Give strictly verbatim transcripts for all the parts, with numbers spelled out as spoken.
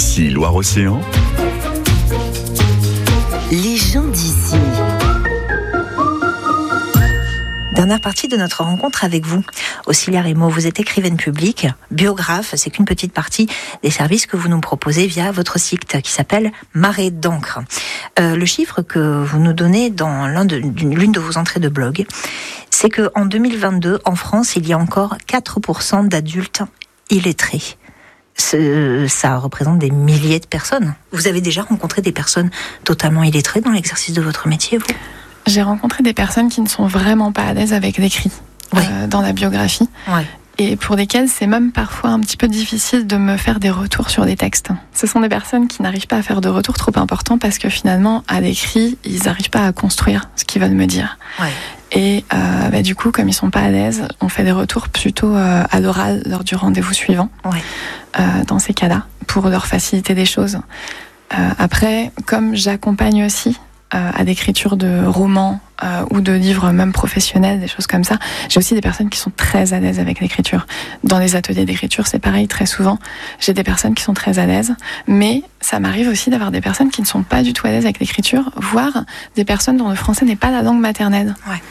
Ici Loire-Océan. Les gens d'ici. Dernière partie de notre rencontre avec vous. Auxiliaire Emo, vous êtes écrivaine publique, biographe, c'est qu'une petite partie des services que vous nous proposez via votre site qui s'appelle Marée d'encre. Euh, le chiffre que vous nous donnez dans l'un de, l'une de vos entrées de blog, c'est qu'en deux mille vingt-deux, en France, il y a encore quatre pour cent d'adultes illettrés. Ce, ça représente des milliers de personnes. Vous avez déjà rencontré des personnes totalement illettrées dans l'exercice de votre métier, vous ? J'ai rencontré des personnes qui ne sont vraiment pas à l'aise avec l'écrit, ouais. euh, dans la biographie, ouais. Et pour lesquelles c'est même parfois un petit peu difficile de me faire des retours sur des textes. Ce sont des personnes qui n'arrivent pas à faire de retours trop importants parce que finalement, à l'écrit, ils n'arrivent pas à construire ce qu'ils veulent me dire. Ouais. Et euh, bah, du coup, comme ils ne sont pas à l'aise, on fait des retours plutôt euh, à l'oral lors du rendez-vous suivant, ouais. euh, dans ces cas-là, pour leur faciliter des choses. Euh, après, comme j'accompagne aussi Euh, à l'écriture de romans euh, ou de livres même professionnels, des choses comme ça. J'ai aussi des personnes qui sont très à l'aise avec l'écriture. Dans les ateliers d'écriture, c'est pareil, très souvent, j'ai des personnes qui sont très à l'aise, mais ça m'arrive aussi d'avoir des personnes qui ne sont pas du tout à l'aise avec l'écriture, voire des personnes dont le français n'est pas la langue maternelle. Ouais.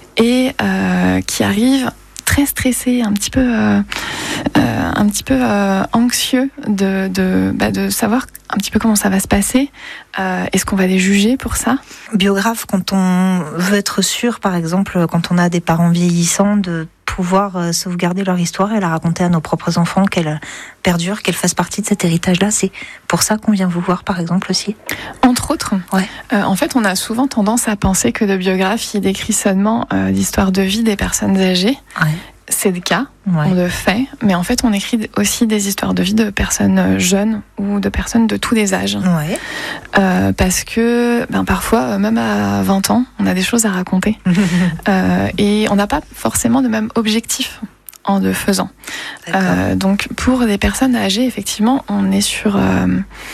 Et euh, qui arrivent très stressés, un petit peu, euh, euh, un petit peu euh, anxieux de, de, bah, de savoir un petit peu comment ça va se passer. Euh, est-ce qu'on va les juger pour ça ? Biographe, quand on veut être sûr, par exemple, quand on a des parents vieillissants, de pouvoir sauvegarder leur histoire et la raconter à nos propres enfants, qu'elle perdure, qu'elle fasse partie de cet héritage-là, c'est pour ça qu'on vient vous voir, par exemple, aussi ? Entre autres. Ouais. Euh, en fait, on a souvent tendance à penser que le biographe, il décrit seulement euh, l'histoire de vie des personnes âgées. Ouais. C'est le cas, ouais. On le fait, mais en fait on écrit aussi des histoires de vie de personnes jeunes ou de personnes de tous les âges. Ouais. Euh, parce que ben, parfois, même à vingt ans, on a des choses à raconter. euh, et on n'a pas forcément le même objectif en le faisant. Euh, donc pour les personnes âgées, effectivement, on est sur euh,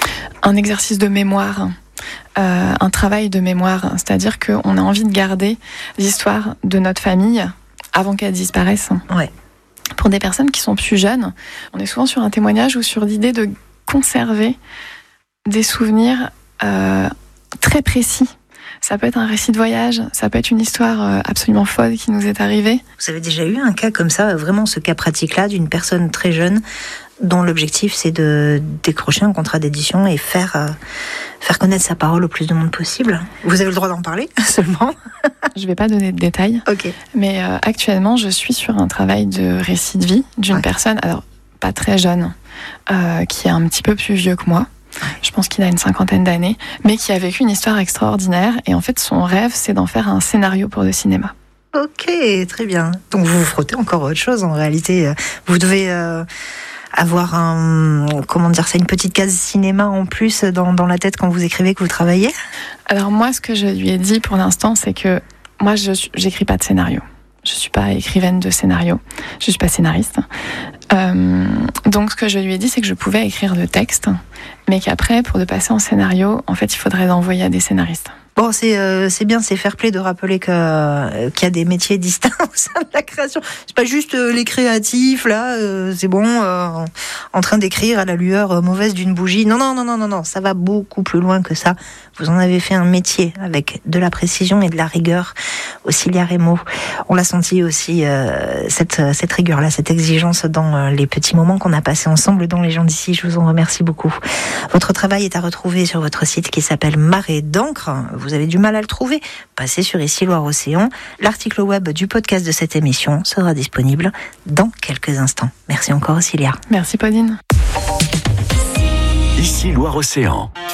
un exercice de mémoire. Euh, un travail de mémoire, c'est-à-dire qu'on a envie de garder l'histoire de notre famille avant qu'elles disparaissent. Ouais. Pour des personnes qui sont plus jeunes, on est souvent sur un témoignage ou sur l'idée de conserver des souvenirs euh, très précis. Ça peut être un récit de voyage, ça peut être une histoire euh, absolument folle qui nous est arrivée. Vous avez déjà eu un cas comme ça, vraiment ce cas pratique-là, d'une personne très jeune dont l'objectif c'est de décrocher un contrat d'édition et faire, euh, faire connaître sa parole au plus de monde possible. Vous avez le droit d'en parler seulement. Je ne vais pas donner de détails, okay. Mais euh, actuellement je suis sur un travail de récit de vie d'une ouais. personne, alors pas très jeune, euh, qui est un petit peu plus vieux que moi. Ouais. Je pense qu'il a une cinquantaine d'années, mais qui a vécu une histoire extraordinaire et en fait son rêve c'est d'en faire un scénario pour le cinéma. Ok, très bien. Donc vous vous frottez encore à autre chose en réalité. Vous devez... Euh... avoir un, comment dire ça, une petite case cinéma en plus dans, dans la tête quand vous écrivez, que vous travaillez ? Alors moi, ce que je lui ai dit pour l'instant, c'est que moi, je j'écris pas de scénario. Je suis pas écrivaine de scénario. Je suis pas scénariste. Euh, donc, ce que je lui ai dit, c'est que je pouvais écrire le texte, mais qu'après, pour le passer en scénario, en fait, il faudrait l'envoyer à des scénaristes. Bon, c'est euh, c'est bien, c'est fair play de rappeler que euh, qu'il y a des métiers distincts au sein de la création. C'est pas juste euh, les créatifs là, euh, c'est bon, euh, en train d'écrire à la lueur euh, mauvaise d'une bougie. Non, non, non, non, non, non, ça va beaucoup plus loin que ça. Vous en avez fait un métier avec de la précision et de la rigueur. Auxiliaire Emo, on l'a senti aussi euh, cette cette rigueur là, cette exigence dans euh, les petits moments qu'on a passés ensemble dans Les gens d'ici. Je vous en remercie beaucoup. Votre travail est à retrouver sur votre site qui s'appelle Marée d'encre. Vous avez du mal à le trouver, passez sur Ici Loire-Océan. L'article web du podcast de cette émission sera disponible dans quelques instants. Merci encore, Auxiliaire. Merci, Pauline. Ici Loire-Océan.